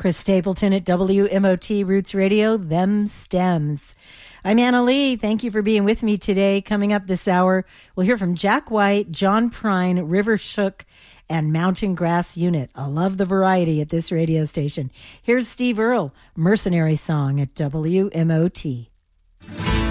Chris Stapleton at WMOT Roots Radio, Them Stems. I'm Anna Lee. Thank you for being with me today. Coming up this hour, we'll hear from Jack White, John Prine, River Shook, and Mountain Grass Unit. I love the variety at this radio station. Here's Steve Earle, Mercenary Song at WMOT.